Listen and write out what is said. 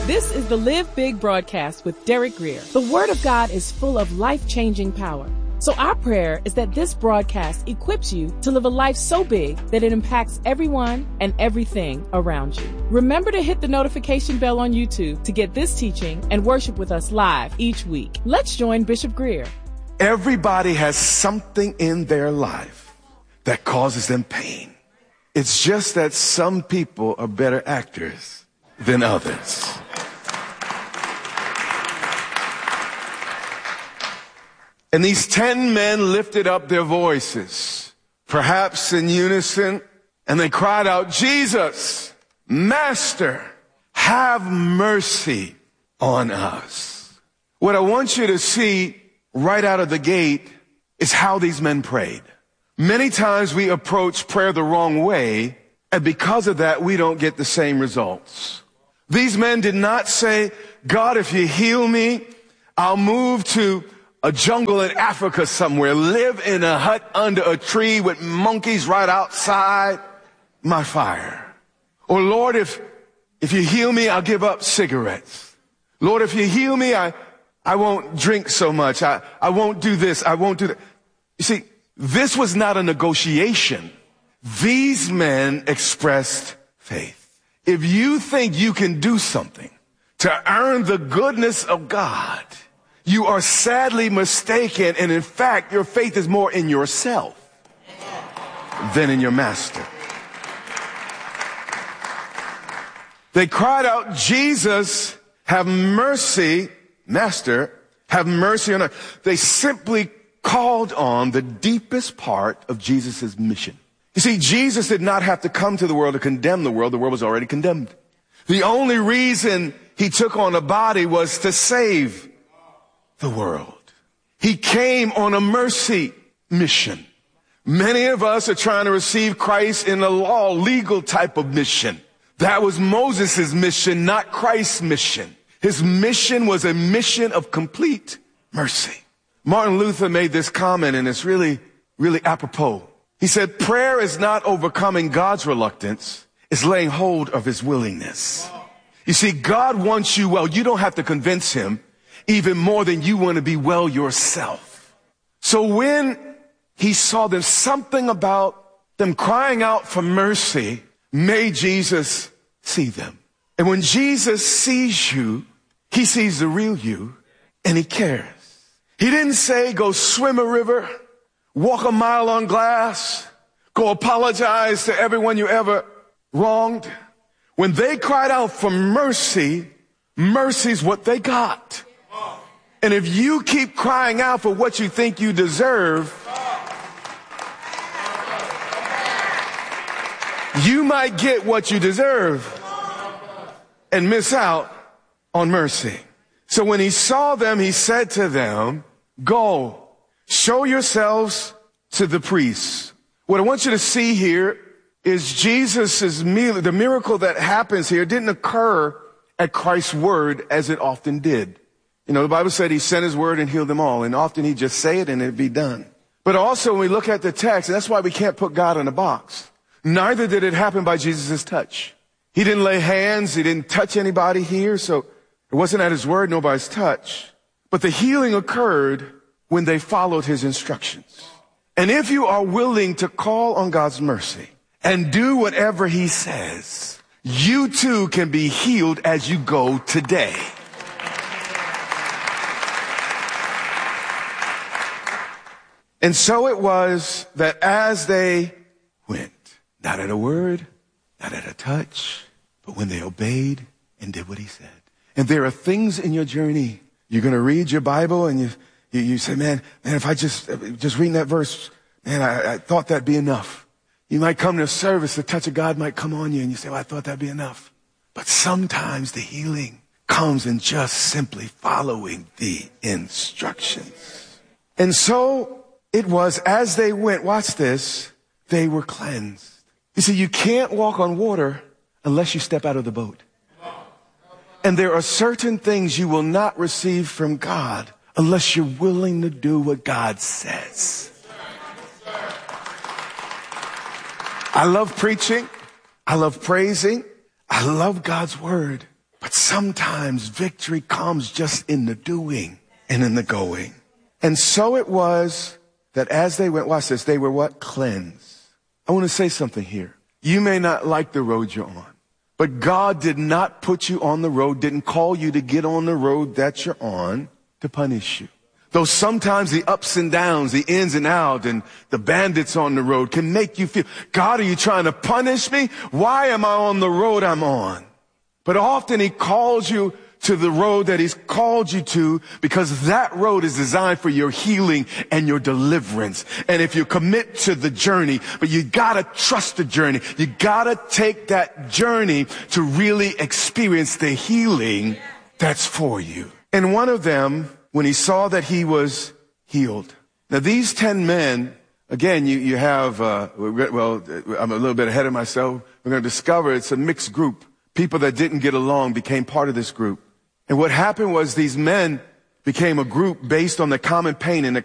This is the Live Big broadcast with Derek Grier. The Word of God is full of life-changing power. So our prayer is that this broadcast equips you to live a life so big that it impacts everyone and everything around you. Remember to hit the notification bell on YouTube to get this teaching and worship with us live each week. Let's join Bishop Grier. Everybody has something in their life that causes them pain. It's just that some people are better actors than others. And these 10 men lifted up their voices, perhaps in unison, and they cried out, Jesus, Master, have mercy on us. What I want you to see right out of the gate is how these men prayed. Many times we approach prayer the wrong way, and because of that, we don't get the same results. These men did not say, God, if you heal me, I'll move to a jungle in Africa somewhere, live in a hut under a tree with monkeys right outside my fire. Or Lord, if you heal me, I'll give up cigarettes. Lord, if you heal me, I won't drink so much. I won't do this. I won't do that. You see, this was not a negotiation. These men expressed faith. If you think you can do something to earn the goodness of God, you are sadly mistaken, and in fact, your faith is more in yourself than in your master. They cried out, Jesus, have mercy, Master, have mercy on us. They simply called on the deepest part of Jesus' mission. You see, Jesus did not have to come to the world to condemn the world. The world was already condemned. The only reason he took on a body was to save the world. He came on a mercy mission. Many of us are trying to receive Christ in a law, legal type of mission. That was Moses' mission, not Christ's mission. His mission was a mission of complete mercy. Martin Luther made this comment, and it's really, really apropos. He said, prayer is not overcoming God's reluctance. It's laying hold of his willingness. You see, God wants you well. You don't have to convince him even more than you want to be well yourself. So when he saw them, something about them crying out for mercy made Jesus see them. And when Jesus sees you, he sees the real you, and he cares. He didn't say, go swim a river, walk a mile on glass, go apologize to everyone you ever wronged. When they cried out for mercy, mercy's what they got. And if you keep crying out for what you think you deserve, you might get what you deserve and miss out on mercy. So when he saw them, he said to them, go, show yourselves to the priests. What I want you to see here is Jesus' the miracle that happens here didn't occur at Christ's word as it often did. You know, the Bible said he sent his word and healed them all. And often he'd just say it and it'd be done. But also when we look at the text, and that's why we can't put God in a box. Neither did it happen by Jesus' touch. He didn't lay hands. He didn't touch anybody here. So it wasn't at his word, nobody's touch. But the healing occurred when they followed his instructions. And if you are willing to call on God's mercy and do whatever he says, you too can be healed as you go today. And so it was that as they went, not at a word, not at a touch, but when they obeyed and did what he said. And there are things in your journey. You're going to read your Bible and you say, man, if I just reading that verse, man, I thought that'd be enough. You might come to a service, the touch of God might come on you and you say, well, I thought that'd be enough. But sometimes the healing comes in just simply following the instructions. And so it was as they went, watch this, they were cleansed. You see, you can't walk on water unless you step out of the boat. And there are certain things you will not receive from God unless you're willing to do what God says. I love preaching. I love praising. I love God's word. But sometimes victory comes just in the doing and in the going. And so it was that as they went, watch this, they were what? Cleansed. I want to say something here. You may not like the road you're on, but God did not put you on the road, didn't call you to get on the road that you're on to punish you. Though sometimes the ups and downs, the ins and outs, and the bandits on the road can make you feel, God, are you trying to punish me? Why am I on the road I'm on? But often he calls you to the road that he's called you to, because that road is designed for your healing and your deliverance. And if you commit to the journey, but you gotta trust the journey. You gotta take that journey to really experience the healing that's for you. And one of them, when he saw that he was healed. Now these 10 men, again, you have, well, I'm a little bit ahead of myself. We're going to discover it's a mixed group. People that didn't get along became part of this group. And what happened was these men became a group based on the common pain and the